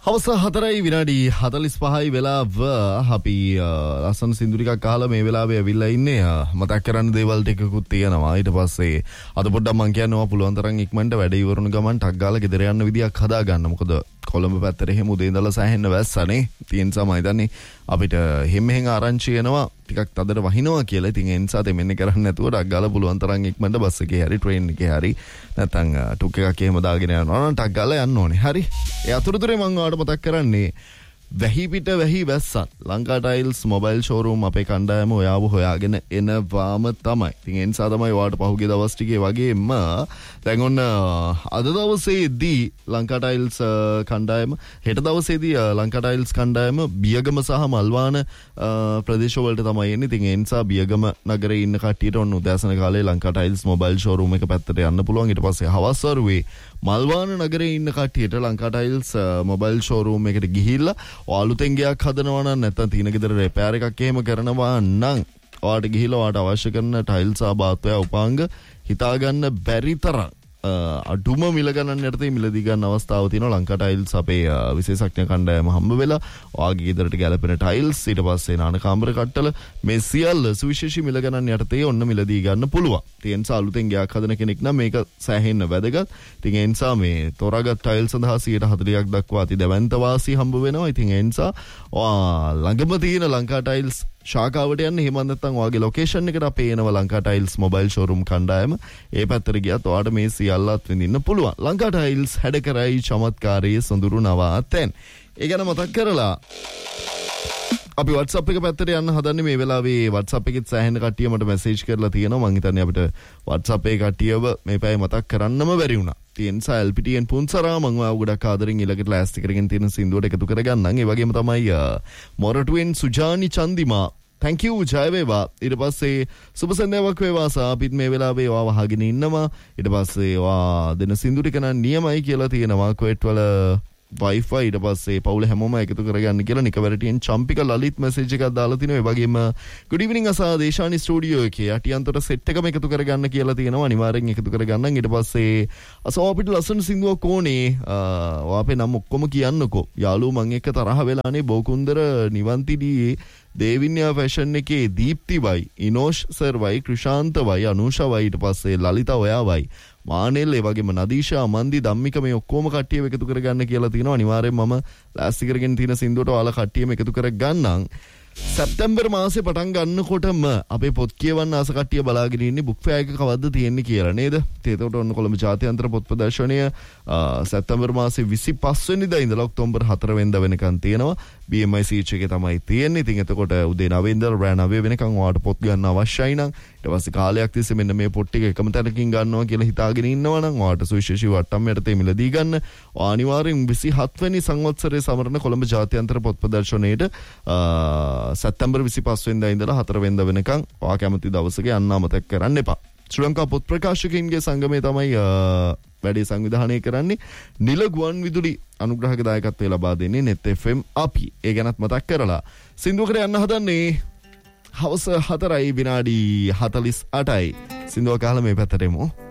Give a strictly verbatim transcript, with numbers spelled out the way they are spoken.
හවස හතරයි විනාඩි හතළිස් පහයි වෙලාව අපි ලස්සන සින්දු ටිකක් අහලා මේ වෙලාවේ ඇවිල්ලා ඉන්නේ මතක් කරන්න දේවල් ටිකකුත් තියෙනවා. ඊට පස්සේ අද පොඩ්ඩක් මම කියනවා පුළුවන් තරම් ඉක්මනට වැඩ ඉවරුන ගමන් ටක් ගාලා ගෙදර යන්න විදියක් හදා ගන්න. මොකද කොළඹ පැත්තට එහෙම උදේ ඉඳලා සෑහෙන්න වැස්සනේ. තියෙන සමයි දන්නේ අපිට හැම මෙහෙන් ආරංචි වෙනවා ටිකක් තදට වහිනවා කියලා. ඉතින් ඒ නිසා දෙමෙන්නේ කරන්නේ නැතුව ටක් ගාලා පුළුවන් තරම් ඉක්මනට බස් එකේ හරි ට්‍රේන් එකේ හරි නැත්නම් ටුක් එකක් එහෙම දාගෙන යනවා නම් ටක් ගාලා යන්න ඕනේ. හරි. ඒ අතුරුදුරේ මම ඔයාලට මතක් කරන්නේ වැහි පිට වැහි වැස්සන් ලංකා ටයිල්ස් මොබයිල් ෂෝරූම් අපේ කණ්ඩායම ඔයාව හොයාගෙන එනවාම තමයි. ඉතින් ඒ නිසා තමයි ඔයාලට පහුගිය දවස් ටිකේ වගේම දැන් ඔන්න අද දවසේදී ලංකා ටයිල්ස් කණ්ඩායම හෙට දවසේදී ලංකා ටයිල්ස් කණ්ඩායම බියගම සහ මල්වාන ප්‍රදේශ වලට තමයි එන්නේ. ඉතින් ඒ නිසා බියගම නගරේ ඉන්න කට්ටියට ඔන්න උදෑසන කාලේ ලංකා ටයිල්ස් මොබයිල් ෂෝරූම් එක පැත්තට යන්න පුළුවන්. ඊට පස්සේ හවස් වරුවේ මල්වාන නගරේ ඉන්න කට්ටියට ලංකා ටයිල්ස් මොබයිල් ෂෝරූම් එකට ගිහිල්ලා ඔයාලුතෙන් ගයක් හදනවා නම් නැත්නම් තීන ගෙදර රිපෙයාර් එකක් එහෙම කරනවා නම් ඔයාලට ගිහිල්ලා ඔයාලට අවශ්‍ය කරන ටයිල්ස් ආ බාත්වය උපාංග හිතා ගන්න බැරි තරම් අඩුම මිල ගණන් යටතේ මිලදී ගන්න අවස්ථාව තියෙනවා. ලංකා ටයිල්ස් අපේ විශේෂඥ කණ්ඩායම හම්බ වෙලා ඔයාගේ ගෙදරට ගැලපෙන ටයිල්ස් ඊට පස්සේ නාන කාමර කට්ටල මේ සියල්ල සුවිශේෂී මිල ගණන් යටතේ ඔන්න මිලදී ගන්න පුළුවන්. ඒ නිසා අලුතෙන් ගයක් හදන කෙනෙක් නම් මේක සෑහෙන්න වැදගත්. ඉතින් ඒ නිසා මේ තෝරාගත් ටයිල් සඳහා සියයට හතළිසක් දක්වා අති දැවැන්ත වාසී හම්බ වෙනවා. ඉතින් ඒ නිසා ඔයා ළඟම තියෙන ලංකා ටයිල්ස් ශාඛාවට යන්න එහෙම නැත්නම් ඔයාගේ ලොකේෂන් එකට අපේ එනවා ලංකා ටයිල්ස් මොබයිල් ෂෝරූම් කණ්ඩායම. ඒ පැත්තට ගියත් ඔයාට මේ සියල්ලත් විඳින්න පුළුවන්. ලංකා ටයිල්ස් හැඩ කරයි චමත්කාරයේ සොඳුරු නවාතැන්. ඒ ගැන මතක් කරලා අපි WhatsApp එක පැත්තට යන්න හදන්නේ මේ වෙලාවේ. WhatsApp එකෙත් සෑහෙන කට්ටිය මට මැසේජ් කරලා තියෙනවා. මං හිතන්නේ අපිට WhatsApp එකේ කට්ටියව මේ පැය මතක් කරන්නම බැරි වුණා. ඒ නිසා L P T N පුන්සරා මම ඔයාව ගොඩක් ආදරෙන් ඊළඟට ලෑස්ති කරගෙන තියෙන සින්දුවට එකතු කරගන්නම්. ඒ වගේම තමයි මොරටුවෙන් සුජානි චන්දිමා thank you ජය වේවා. ඊට පස්සේ සුබ සන්ධ්‍යාවක් වේවා. සාපිත් මේ වෙලාවේ ඔයාව අහගෙන ඉන්නවා. ඊට පස්සේ ඔයා දෙන සින්දු ටික නම් නියමයි කියලා තියෙනවා. කුවේට් වල Wi-Fi ඊට පස්සේ පවුල හැමෝම එකතු කරගන්න කියලා නිකවැරටියෙන් චම්පික ලලිත් මැසේජ් එකක් දාලා තිනවා. ඒ වගේම good evening අසා දේශානි ස්ටුඩියෝ එකේ අටියන්තර සෙට් එකම එකතු කරගන්න කියලා තියෙනවා. අනිවාර්යෙන් එකතු කරගන්න. ඊට පස්සේ අසෝ අපිට ලස්සන සින්දුවක් ඕනේ. ඔයා අපේ නම් ඔක්කොම කියන්නකෝ. යාළුවෝ මං එක්ක තරහ වෙලානේ බෝකුන්දර නිවන්තිදී දේවින්‍යා ෆැෂන් එකේ දීප්තිවයි ඉනෝෂ් සර්වයි ක්‍රිෂාන්තවයි අනුෂාවයි ඊට පස්සේ ලලිතා ඔයාවයි මානෙල් ඒ වගේම නදීෂා මන්දි ධම්මික මේ ඔක්කොම කට්ටියව එකතු කරගන්න කියලා තියෙනවා. අනිවාර්යෙන් මම ලෑස්ති කරගෙන තියෙන සින්දුවට ඔයාලා කට්ටියම එකතු කරගන්නම්. සැප්තැම්බර් මාසේ පටන් ගන්නකොටම අපේ පොත් කියවන්න ආස කට්ටිය බලාගෙන ඉන්නේ බුක් ෆෙයාර් එක කවද්ද තියෙන්නේ කියලා නේද? ඒකට ඔන්න කොළඹ ජාත්‍යන්තර පොත් ප්‍රදර්ශනය සැප්තැම්බර් මාසේ විසිපස් වෙනිදා ඉඳලා ඔක්තෝබර් හතර වෙනිදා වෙනකන් තියෙනවා. B M I C H එකේ තමයි තියෙන්නේ. ඉතින් එතකොට උදේ නවය ඉඳලා රෑ නවය වෙනකන් ඔයාලට පොත් ගන්න අවශ්‍යයි නම් ඊට පස්සේ කාලයක් තිස්සේ මෙන්න මේ පොත් ටික එකම තැනකින් ගන්නවා කියලා හිතාගෙන ඉන්නවා නම් ඔයාලට සුවිශේෂී වට්ටම් යටතේ මිලදී ගන්න. අනිවාර්යෙන් විසිහත් වෙනි සංවත්සරයේ සමරන කොළඹ ජාත්‍යන්තර පොත් ප්‍රදර්ශනයේට සැප්තැම්බර් විසිපස් වෙනිදා ඉඳලා හතර වෙනිදා වෙනකන් ඔයා කැමති දවසක යන්න අමතක කරන්න එපා. ශ්‍රී ලංකා පොත් ප්‍රකාශකයින්ගේ සංගමය තමයි වැඩේ සංවිධානය කරන්නේ. නිල ගුවන් විදුලි අනුග්‍රහක දායකත්වය ලබා දෙන්නේ net F M අපි. ඒ ගැනත් මතක් කරලා සින්දුවකට යන්න හදන්නේ හවස හතරයි විනාඩි හතළිස් අටයි. සින්දුව කාලා මේ පැත්තට එමු.